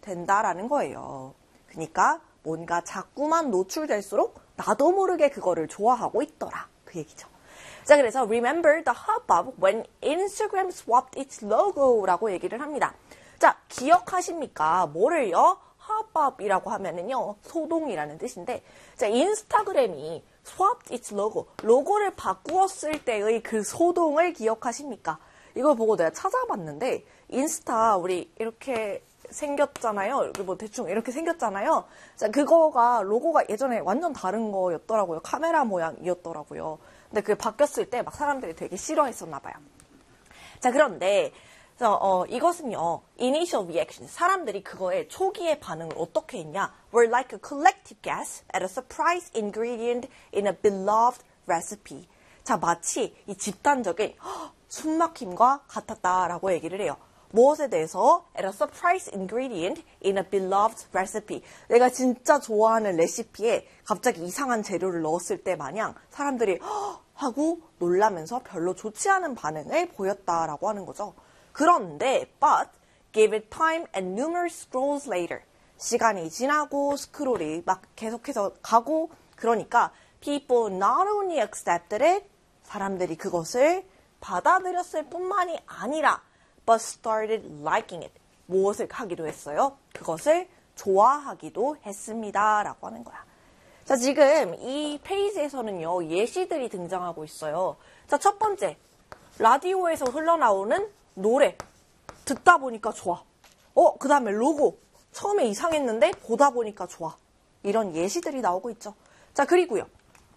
된다라는 거예요. 그러니까 뭔가 자꾸만 노출될수록 나도 모르게 그거를 좋아하고 있더라. 그 얘기죠. 자, 그래서 remember the hubbub when Instagram swapped its logo라고 얘기를 합니다. 자, 기억하십니까? 뭐를요? hubbub이라고 하면은요, 소동이라는 뜻인데, 자, 인스타그램이 swapped its logo, 로고를 바꾸었을 때의 그 소동을 기억하십니까? 이걸 보고 내가 찾아봤는데, 인스타 우리 이렇게 생겼잖아요. 뭐 대충 이렇게 생겼잖아요. 자, 그거가 로고가 예전에 완전 다른 거였더라고요. 카메라 모양이었더라고요. 근데 그게 바뀌었을 때 막 사람들이 되게 싫어했었나 봐요. 자, 그런데 이것은요, initial reaction. 사람들이 그거에 초기의 반응을 어떻게 했냐? Were like a collective guess at a surprise ingredient in a beloved recipe. 자, 마치 이 집단적인 숨막힘과 같았다라고 얘기를 해요. 무엇에 대해서? At a surprise ingredient in a beloved recipe. 내가 진짜 좋아하는 레시피에 갑자기 이상한 재료를 넣었을 때 마냥 사람들이 하고 놀라면서 별로 좋지 않은 반응을 보였다라고 하는 거죠. 그런데 but give it time and numerous scrolls later. 시간이 지나고 스크롤이 막 계속해서 가고 그러니까 people not only accepted it, 사람들이 그것을 받아들였을 뿐만이 아니라 but started liking it. 무엇을 하기도 했어요? 그것을 좋아하기도 했습니다. 라고 하는 거야. 자, 지금 이 페이지에서는요, 예시들이 등장하고 있어요. 자, 첫 번째, 라디오에서 흘러나오는 노래. 듣다 보니까 좋아. 그 다음에 로고. 처음에 이상했는데 보다 보니까 좋아. 이런 예시들이 나오고 있죠. 자, 그리고요.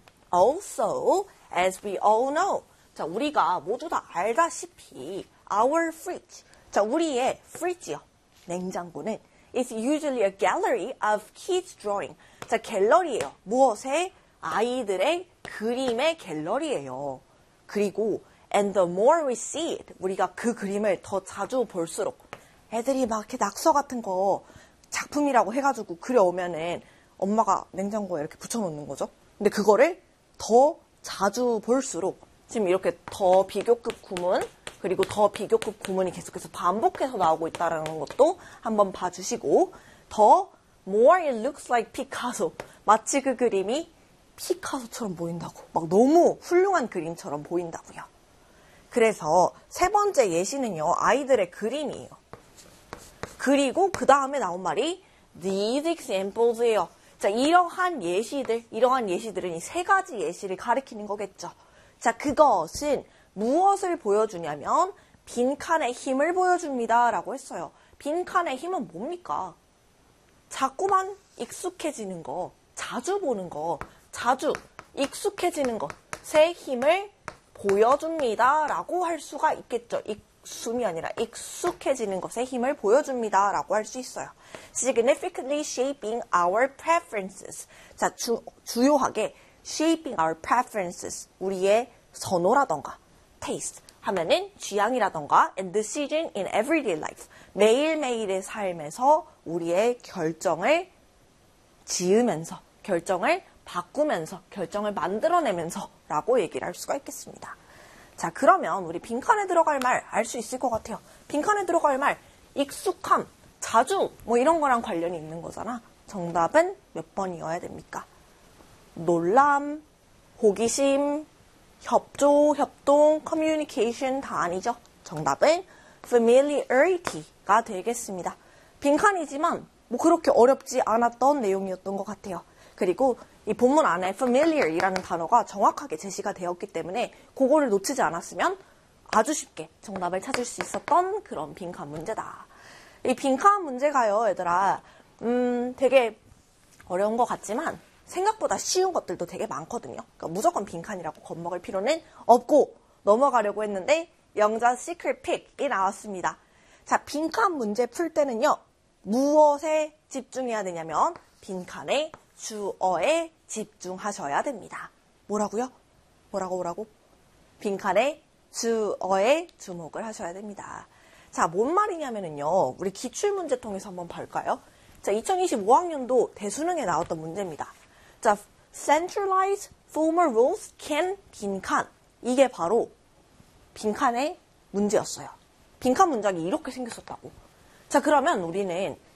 Also, as we all know. 자, 우리가 모두 다 알다시피 our fridge. 자, 우리의 fridge요. 냉장고는 is usually a gallery of kids drawing. 자, 갤러리예요. 무엇의? 아이들의 그림의 갤러리예요. 그리고 and the more we see it. 우리가 그 그림을 더 자주 볼수록 애들이 막 이렇게 낙서 같은 거 작품이라고 해가지고 그려오면은 엄마가 냉장고에 이렇게 붙여놓는 거죠. 근데 그거를 더 자주 볼수록 지금 이렇게 더 비교급 구문 그리고 더 비교급 구문이 계속해서 반복해서 나오고 있다는 것도 한번 봐주시고 더 more it looks like Picasso. 마치 그 그림이 피카소처럼 보인다고. 막 너무 훌륭한 그림처럼 보인다고요. 그래서 세 번째 예시는요. 아이들의 그림이에요. 그리고 그 다음에 나온 말이 these examples예요. 자, 이러한 예시들은 이 세 가지 예시를 가리키는 거겠죠. 자, 그것은 무엇을 보여주냐면 빈칸의 힘을 보여줍니다. 라고 했어요. 빈칸의 힘은 뭡니까? 자꾸만 익숙해지는 거, 자주 보는 거, 자주 익숙해지는 것의 힘을 보여줍니다. 라고 할 수가 있겠죠. 익숨이 아니라 익숙해지는 것의 힘을 보여줍니다. 라고 할 수 있어요. Significantly shaping our preferences. 자, 주요하게 shaping our preferences. 우리의 선호라던가 taste 하면은 취향이라던가 and decision in everyday life. 매일매일의 삶에서 우리의 결정을 지으면서, 결정을 바꾸면서, 결정을 만들어내면서 라고 얘기를 할 수가 있겠습니다. 자, 그러면 우리 빈칸에 들어갈 말 알 수 있을 것 같아요. 빈칸에 들어갈 말 익숙함, 자주 뭐 이런 거랑 관련이 있는 거잖아. 정답은 몇 번이어야 됩니까? 놀람, 호기심, 협조, 협동, communication 다 아니죠. 정답은 familiarity가 되겠습니다. 빈칸이지만 뭐 그렇게 어렵지 않았던 내용이었던 것 같아요. 그리고 이 본문 안에 familiar이라는 단어가 정확하게 제시가 되었기 때문에 그거를 놓치지 않았으면 아주 쉽게 정답을 찾을 수 있었던 그런 빈칸 문제다. 이 빈칸 문제가요, 얘들아, 되게 어려운 것 같지만 생각보다 쉬운 것들도 되게 많거든요. 그러니까 무조건 빈칸이라고 겁먹을 필요는 없고 넘어가려고 했는데 영자 시크릿 픽이 나왔습니다. 자, 빈칸 문제 풀 때는요. 무엇에 집중해야 되냐면 빈칸의 주어에 집중하셔야 됩니다. 뭐라고요? 뭐라고? 빈칸의 주어에 주목을 하셔야 됩니다. 자, 뭔 말이냐면요. 우리 기출문제 통해서 한번 볼까요? 자, 2025학년도 대수능에 나왔던 문제입니다. 자, centralized formal rules can 빈칸. 이게 바로 빈칸의 문제였어요. 빈칸 문장이 이렇게 생겼었다고. 자, 그러면 우리는